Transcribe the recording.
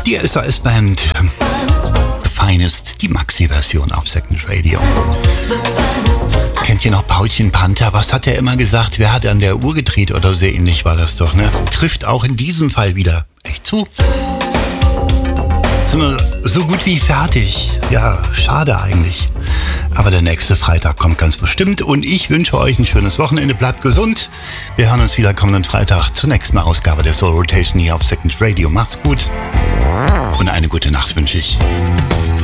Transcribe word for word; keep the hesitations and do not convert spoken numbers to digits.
Die S A S-Band The Finest, die Maxi-Version auf Second Radio. Kennt ihr noch Paulchen Panther? Was hat er immer gesagt? Wer hat an der Uhr gedreht oder so ähnlich war das doch, ne? Trifft auch in diesem Fall wieder echt zu. Sind wir so gut wie fertig. Ja, schade eigentlich. Aber der nächste Freitag kommt ganz bestimmt und ich wünsche euch ein schönes Wochenende. Bleibt gesund. Wir hören uns wieder kommenden Freitag zur nächsten Ausgabe der Soul Rotation hier auf Second Radio. Macht's gut und eine gute Nacht wünsche ich.